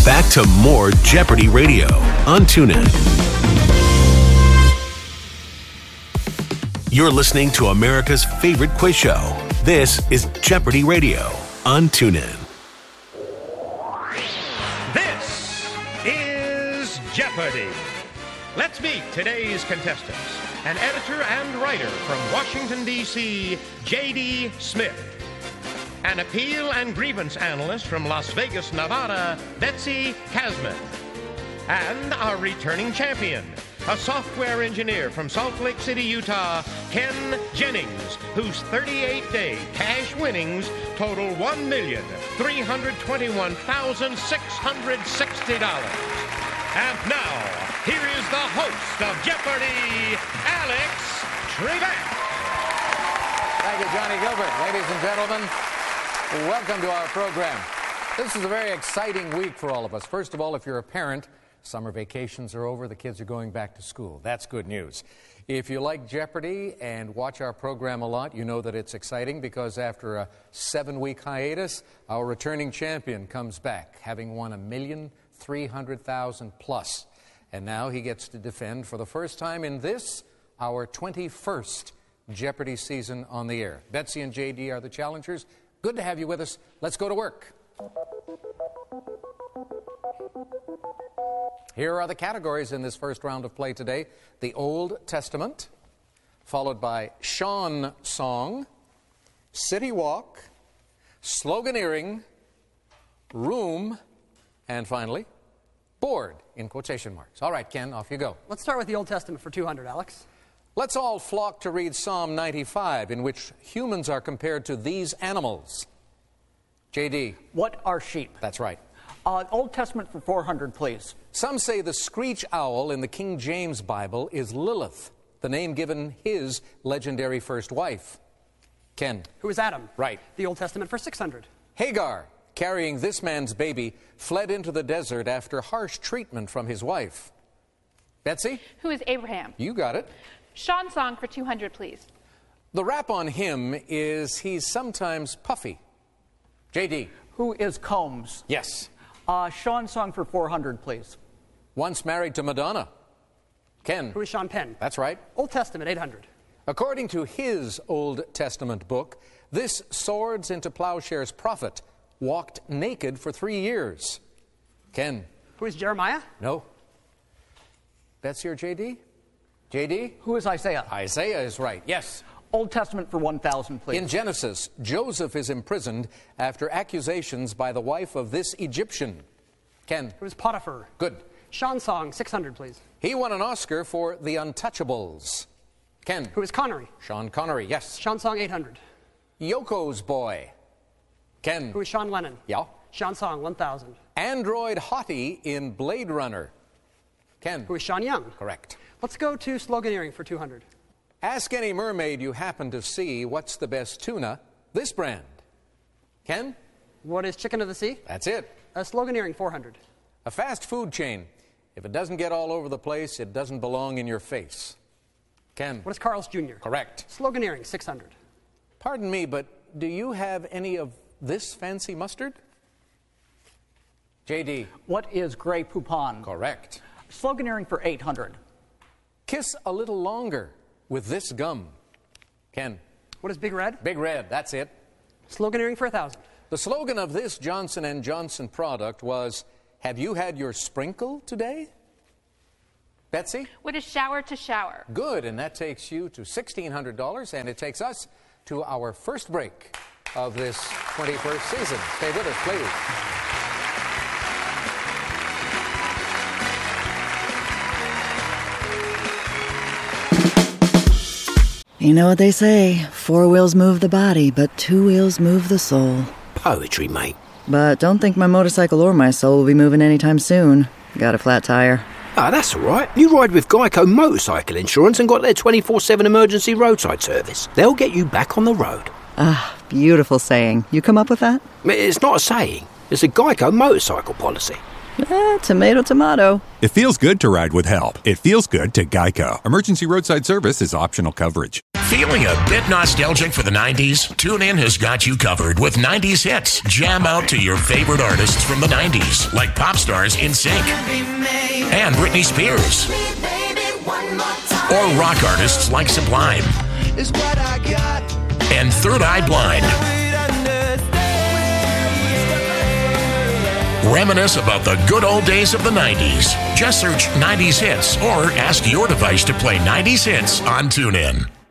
Back to more Jeopardy Radio on TuneIn. You're listening to America's favorite quiz show. This is Jeopardy Radio on TuneIn. This is Jeopardy! Let's meet today's contestants. An editor and writer from Washington, D.C., J.D. Smith. An appeal and grievance analyst from Las Vegas, Nevada, Betsy Kazman. And our returning champion, a software engineer from Salt Lake City, Utah, Ken Jennings, whose 38-day cash winnings total $1,321,660. And now, here is the host of Jeopardy, Alex Trebek. Thank you, Johnny Gilbert. Ladies and gentlemen, welcome to our program. This is a very exciting week for all of us. First of all, if you're a parent, summer vacations are over, the kids are going back to school. That's good news. If you like Jeopardy and watch our program a lot, you know that it's exciting because after a 7-week hiatus, our returning champion comes back, having won $1,300,000 plus. And now he gets to defend for the first time in this, our 21st Jeopardy season on the air. Betsy and J.D. are the challengers. Good to have you with us. Let's go to work. Here are the categories in this first round of play today. The Old Testament, followed by Sean Song, City Walk, Sloganeering, Room, and finally, Board, in quotation marks. All right, Ken, off you go. Let's start with the Old Testament for 200, Alex. Let's all flock to read Psalm 95, in which humans are compared to these animals. J.D. What are sheep? That's right. Old Testament for 400, please. Some say the screech owl in the King James Bible is Lilith, the name given his legendary first wife. Ken. Who is Adam? Right. The Old Testament for 600. Hagar, carrying this man's baby, fled into the desert after harsh treatment from his wife. Betsy? Who is Abraham? You got it. Sean Song for 200, please. The rap on him is he's sometimes puffy. J.D. Who is Combs? Yes. Sean Song for 400, please. Once married to Madonna. Ken. Who is Sean Penn? That's right. Old Testament, 800. According to his Old Testament book, this swords into plowshares prophet walked naked for 3 years. Ken. Who is Jeremiah? No. Betsy or J.D.? J.D.? Who is Isaiah? Isaiah is right. Yes. Old Testament for 1,000, please. In Genesis, Joseph is imprisoned after accusations by the wife of this Egyptian. Ken. Who is Potiphar? Good. Sean Song, 600, please. He won an Oscar for The Untouchables. Ken. Who is Connery? Sean Connery, yes. Sean Song, 800. Yoko's boy. Ken. Who is Sean Lennon? Yeah. Sean Song, 1,000. Android Hottie in Blade Runner. Ken. Who is Sean Young? Correct. Let's go to Sloganeering for 200. Ask any mermaid you happen to see what's the best tuna, this brand. Ken? What is Chicken of the Sea? That's it. Sloganeering, 400. A fast food chain. If it doesn't get all over the place, it doesn't belong in your face. Ken? What is Carl's Jr.? Correct. Sloganeering, 600. Pardon me, but do you have any of this fancy mustard? J.D. What is Grey Poupon? Correct. Sloganeering for 800. Kiss a little longer with this gum. Ken? What is Big Red? Big Red, that's it. Sloganeering for 1,000. The slogan of this Johnson & Johnson product was, have you had your sprinkle today? Betsy? What is shower to shower? Good, and that takes you to $1,600, and it takes us to our first break of this 21st season. Stay with us, please. You know what they say, 4 wheels move the body, but 2 wheels move the soul. Poetry, mate. But don't think my motorcycle or my soul will be moving anytime soon. Got a flat tire. Ah, that's all right. You ride with Geico Motorcycle Insurance and got their 24/7 emergency roadside service. They'll get you back on the road. Ah, beautiful saying. You come up with that? It's not a saying. It's a Geico motorcycle policy. Tomato, tomato. It feels good to ride with help. It feels good to Geico. Emergency roadside service is optional coverage. Feeling a bit nostalgic for the 90s? TuneIn has got you covered with 90s hits. Jam out to your favorite artists from the 90s, like pop stars NSYNC and Britney Spears. Or rock artists like Sublime and Third Eye Blind. Reminisce about the good old days of the 90s. Just search 90s hits or ask your device to play 90s hits on TuneIn.